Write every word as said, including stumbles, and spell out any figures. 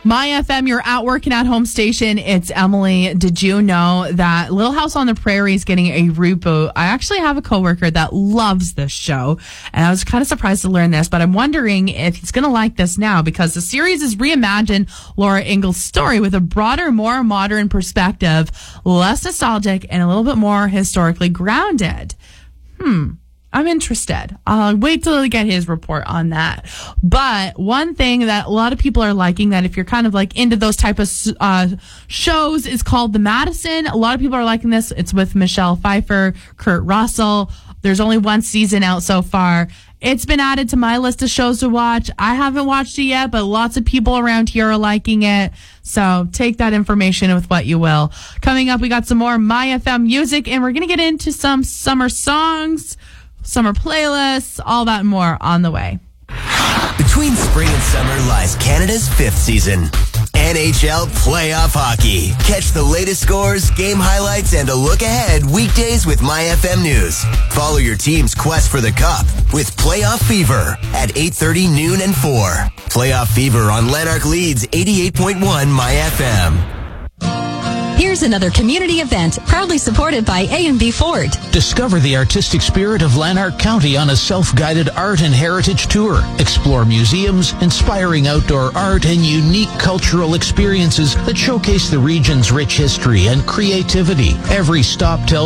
My F M, your out working at home station. It's Emily. Did you know that Little House on the Prairie is getting a reboot? I actually have a coworker that loves this show, and I was kind of surprised to learn this, but I'm wondering if he's going to like this now because the series has reimagined Laura Ingalls' story with a broader, more modern perspective, less nostalgic, and a little bit more historically grounded. Hmm. I'm interested. I'll wait till I get his report on that. But one thing that a lot of people are liking, that if you're kind of like into those type of uh, shows, is called The Madison. A lot of people are liking this. It's with Michelle Pfeiffer, Kurt Russell. There's only one season out so far. It's been added to my list of shows to watch. I haven't watched it yet, but lots of people around here are liking it. So take that information with what you will. Coming up, we got some more My F M music, and we're going to get into some summer songs, summer playlists, all that and more on the way. Between spring and summer lies Canada's fifth season. N H L Playoff Hockey. Catch the latest scores, game highlights, and a look ahead weekdays with My F M News. Follow your team's quest for the Cup with Playoff Fever at eight thirty, noon, and four. Playoff Fever on Lanark Leeds eighty-eight point one My F M. Here's another community event proudly supported by A and B Ford. Discover the artistic spirit of Lanark County on a self-guided art and heritage tour. Explore museums, inspiring outdoor art, and unique cultural experiences that showcase the region's rich history and creativity. Every stop tells